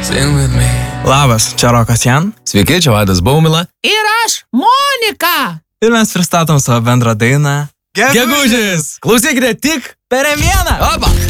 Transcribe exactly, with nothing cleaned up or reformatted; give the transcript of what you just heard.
Sing with me. Labas, čia Rokas Jan. Sveiki, čia Vaidas Baumila. Ir aš, Monika. Ir mes pristatom savo bendrą dainą Gegužis! Klausykite tik per vieną. Opa!